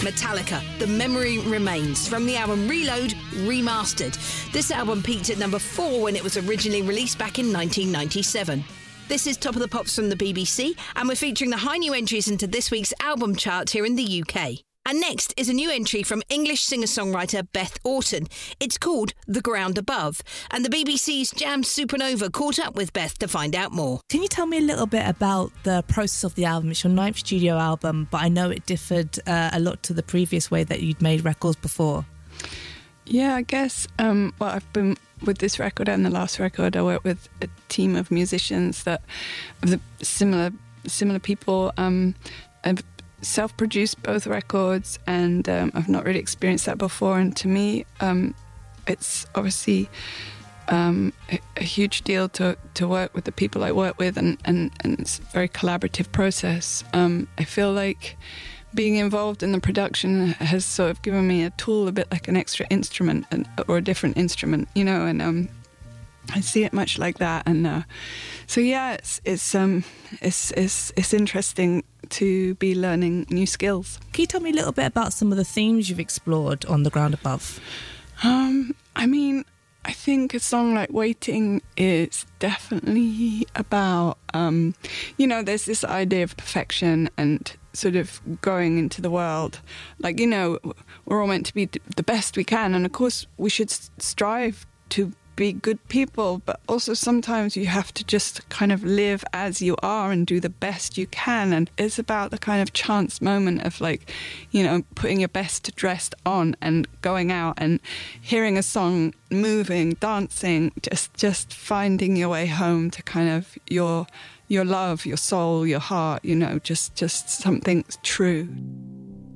Metallica, The Memory Remains, from the album Reload Remastered. This album peaked at number 4 when it was originally released back in 1997. This is Top of the Pops from the BBC, and we're featuring the high new entries into this week's album chart here in the UK. And next is a new entry from English singer-songwriter Beth Orton. It's called The Ground Above, and the BBC's Jam Supernova caught up with Beth to find out more. Can you tell me a little bit about the process of the album? It's your 9th studio album, but I know it differed a lot to the previous way that you'd made records before. Yeah, I guess, I've been with this record and the last record, I worked with a team of musicians that of the similar people. I've self-produced both records, and I've not really experienced that before. And to me, it's obviously a huge deal to work with the people I work with, and it's a very collaborative process. I feel like being involved in the production has sort of given me a tool, a bit like an extra instrument or a different instrument, you know, and I see it much like that. And so yeah, it's interesting to be learning new skills. Can you tell me a little bit about some of the themes you've explored on The Ground Above? I mean, I think a song like Waiting is definitely about, there's this idea of perfection and sort of going into the world. Like, you know, we're all meant to be the best we can. And of course, we should strive to be good people, but also sometimes you have to just kind of live as you are and do the best you can. And it's about the kind of chance moment of, like, you know, putting your best dressed on and going out and hearing a song, moving, dancing, just finding your way home to kind of your love, your soul, your heart, you know, just something true.